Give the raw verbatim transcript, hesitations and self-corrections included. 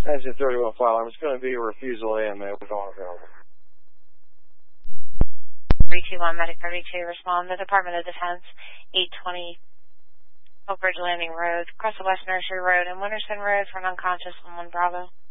Engine thirty-one fire alarm. It's going to be a refusal A M A. We're going available. three two one, Medic thirty-two, respond to the Department of Defense, eight twenty Oak Ridge Landing Road, across the West Nursery Road and Winterston Road for an unconscious on one Bravo.